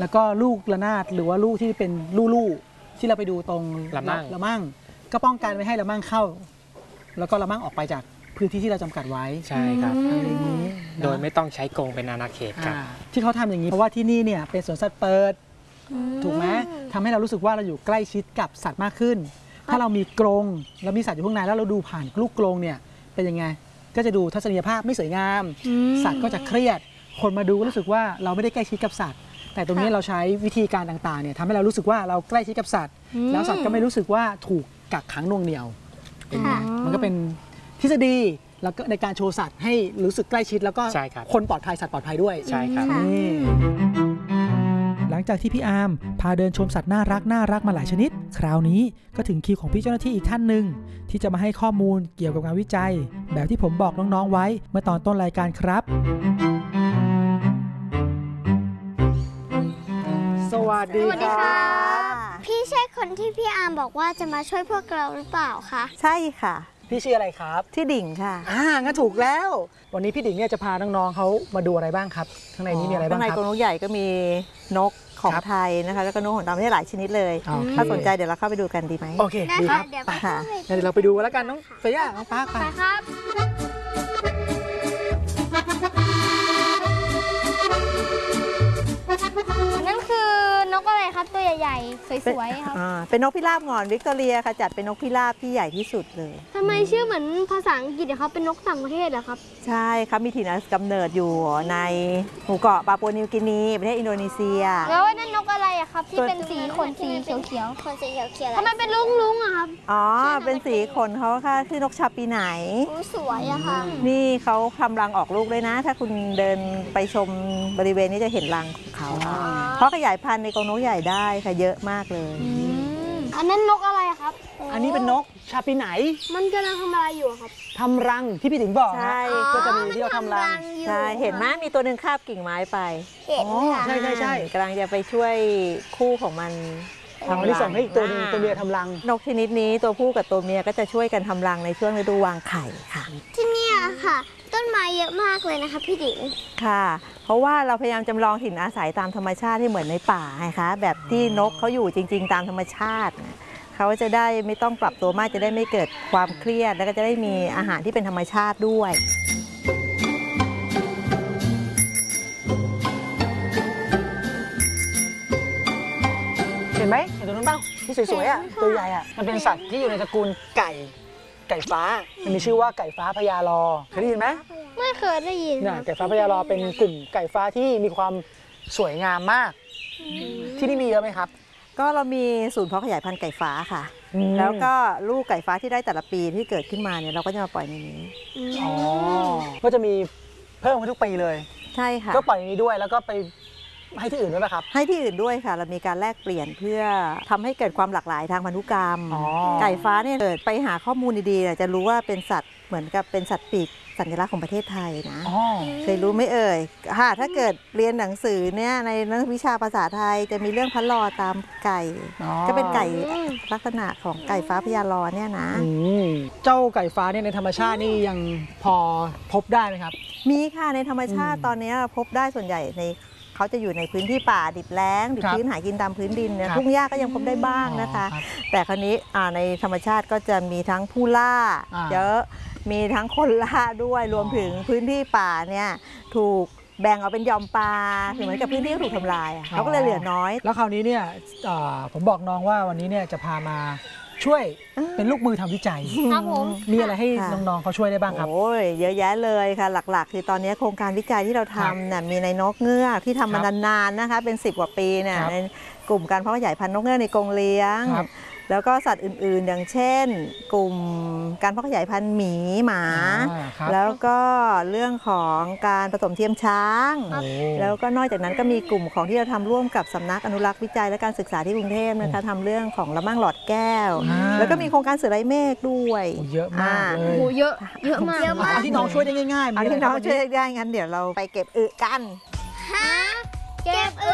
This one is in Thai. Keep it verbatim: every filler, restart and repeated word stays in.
แล้วก็ลูกระนาดหรือว่าลูกที่เป็นลู่ๆที่เราไปดูตรงละมั่งละมั่งก็ป้องกันไม่ให้ละมั่งเข้าแล้วก็ละมั่งออกไปจากพื้นที่ที่เราจำกัดไว้ใช่ครับอะไรอย่างนี้โดยไม่ต้องใช้กรงเป็นอาณาเขตครับที่เขาทำอย่างนี้เพราะว่าที่นี่เนี่ยเป็นสวนสัตว์เปิดถูกไหมทำให้เรารู้สึกว่าเราอยู่ใกล้ชิดกับสัตว์มากขึ้นถ้าเรามีกรงแล้วมีสัตว์อยู่ข้างในแล้วเราดูผ่านลูกกรงเนี่ยเป็นยังไงก็จะดูทัศนียภาพไม่สวยงามสัตว์ก็จะเครียดคนมาดูก็รู้สึกว่าเราไม่ได้ใกล้ชิดกับสัตว์แต่ตรงนี้เราใช้วิธีการต่างๆเนี่ยทำให้เรารู้สึกว่าเราใกล้ชิดกับสัตว์แล้วสัตว์ก็ไม่รู้สึกว่าถูกกักขังน่วงเหนี่ยวเป็นไงมันก็เป็นทฤษฎีแล้วก็ในการโชว์สัตว์ให้รู้สึกใกล้ชิดแล้วก็คนปลอดภัยสัตว์ปลอดภัยด้วยใช่ครับหลังจากที่พี่อาร์มพาเดินชมสัตว์น่ารักน่ารักมาหลายชนิดคราวนี้ก็ถึงคิวของพี่เจ้าหน้าที่อีกท่านหนึ่งที่จะมาให้ข้อมูลเกี่ยวกับงานวิจัยแบบที่ผมบอกน้องๆไว้เมื่อตอนต้นรายการครับสวัสดีครับพี่ใช่คนที่พี่อาร์มบอกว่าจะมาช่วยพวกเราหรือเปล่าคะใช่ค่ะพี่ชื่ออะไรครับชื่อดิ่งค่ะอ่างั้นถูกแล้ววันนี้พี่ดิ่งเนี่ยจะพาน้องๆเขามาดูอะไรบ้างครับข้างในนี้มีอะไรบ้างครับข้างในกรงนกใหญ่ก็มีนกของไทยนะคะแล้วก็นกของต่างประเทศหลายชนิดเลยถ้าสนใจเดี๋ยวเราเข้าไปดูกันดีไหมโอเคดีครับเดี๋ยวค่ะเดี๋ยวเราไปดูกันแล้วกันน้องเฟย่าน้องปาร์คไปครับนั่นคือนกอะไรครับตัวใหญ่ๆสวยๆครับเป็นนกพิราบหงอนวิกตอเรียค่ะจัดเป็นนกพิราบที่ใหญ่ที่สุดเลยทำไมชื่อเหมือนภาษาอังกฤษครับเป็นนกต่างประเทศเหรอครับใช่ครับมีถิ่นกำเนิดอยู่ในหมู่เกาะปาปัวนิวกินีประเทศอินโดนีเซียแล้วนั่นนกอะไรอะครับที่เป็นสีขนสีเขียวๆขนสีเขียวๆทำไมเป็นลุงๆอะครับอ๋อเป็นสีขนเขาค่ะชื่อนกชาปีไหนสวยอะค่ะนี่เขาทำรังออกลูกด้วยนะถ้าคุณเดินไปชมบริเวณนี้จะเห็นรังของเขาเพราะขยายพันธุ์ในกรงนกใหญ่ได้ค่ะเยอะมากเลยอันนั้นนกอะไรครับอันนี้เป็นนกชาปีไหนมันกำลังทำอะไรอยู่ครับทำรังที่พี่ติ๋งบอกใช่ก็จะมีที่เขาทำรังใช่เห็นไหมมีตัวหนึ่งคาบกิ่งไม้ไปเห็นใช่ใช่ใช่กำลังจะไปช่วยคู่ของมันทำที่ส่งให้อีกตัวนึงตัวเมียทำรังนกชนิดนี้ตัวผู้กับตัวเมียก็จะช่วยกันทำรังในช่วงฤดูวางไข่ค่ะที่นี่ค่ะต้นไม้เยอะมากเลยนะคะพี่ติ๋งค่ะเพราะว่าเราพยายามจำลองถิ่นอาศัยตามธรรมชาติให้เหมือนในป่าไงคะแบบที่นกเขาอยู่จริงๆตามธรรมชาติเขาจะได้ไม่ต้องปรับตัวมากจะได้ไม่เกิดความเครียดแล้วก็จะได้มีอาหารที่เป็นธรรมชาติด้วยเห็นไหมเห็นตัวนั้นบ้างที่สวยๆอ่ะตัวใหญ่อ่ะมันเป็นสัตว์ที่อยู่ในตระกูลไก่ไก่ฟ้ามันมีชื่อว่าไก่ฟ้าพญารอเคยได้ยินไหมไม่เคยได้ยินเนี่ยไก่ฟ้าพญารอเป็นกลุ่มไก่ฟ้าที่มีความสวยงามมากที่นี่มีเยอะไหมครับก็เรามีศูนย์เพาะขยายพันธุ์ไก่ฟ้าค่ะแล้วก็ลูกไก่ฟ้าที่ได้แต่ละปีที่เกิดขึ้นมาเนี่ยเราก็จะมาปล่อยในนี้อ๋อก็จะมีเพิ่มขึ้นทุกปีเลยใช่ค่ะก็ปล่อยในนี้ด้วยแล้วก็ไปให้ที่อื่นด้วยไหมครับให้ที่อื่นด้วยค่ะเรามีการแลกเปลี่ยนเพื่อทำให้เกิดความหลากหลายทางพันธุกรรมไก่ฟ้าเนี่ยเกิดไปหาข้อมูลดีๆจะรู้ว่าเป็นสัตว์เหมือนกับเป็นสัตว์ปีกสัญลักษณ์ของประเทศไทยนะเคยรู้ไหมเอ่ยค่ะถ้าเกิดเรียนหนังสือเนี่ยในนักวิชาภาษาไทยจะมีเรื่องพันลอตามไก่ก็เป็นไก่ลักษณะของไก่ฟ้าพญารอเนี่ยนะเจ้าไก่ฟ้าเนี่ยในธรรมชาตินี่ยังพอพบได้ไหมครับมีค่ะในธรรมชาติตอนนี้พบได้ส่วนใหญ่ในเขาจะอยู่ในพื้นที่ป่าดิบแล้งดิบชื้นหากินตามพื้นดินเนี่ยทุ่งหญ้าก็ยังพบได้บ้างนะคะแต่คราวนี้ในธรรมชาติก็จะมีทั้งผู้ล่าเยอะมีทั้งคนล่าด้วยรวมถึงพื้นที่ป่าเนี่ยถูกแบ่งออกเป็นยอมป่าเหมือนกับพื้นที่ถูกทำลายเขาก็เลยเหลือน้อยแล้วคราวนี้เนี่ยผมบอกน้องว่าวันนี้เนี่ยจะพามาช่วยเป็นลูกมือทำวิจัยครับผมมีอะไรให้น้องๆเขาช่วยได้บ้างครับโอ้ยเยอะแยะเลยค่ะหลักๆคือตอนนี้โครงการวิจัยที่เราทำเนี่ยมีในนกเงือกที่ทำมานานๆนะคะเป็นสิบกว่าปีเนี่ยในกลุ่มการเพาะขยายพันธุ์นกเงือกในกรงเลี้ยงแล้วก็สัตว์อื่นๆอย่างเช่นกลุ่มการเพาะขยายพันธุ์หมีหมาแล้วก็เรื่องของการผสมเทียมช้างแล้วก็นอกจากนั้นก็มีกลุ่มของที่เราทำร่วมกับสำนักอนุรักษ์วิจัยและการศึกษาที่กรุงเทพนะคะทำเรื่องของละมั่งหลอดแก้วแล้วก็มีโครงการเสือไร้เมฆด้วยเยอะมากเลยโอ้เยอะเยอะมากที่น้องช่วยได้ง่ายๆที่น้องช่วยได้งั้นเดี๋ยวเราไปเก็บอึกันฮะเก็บอึ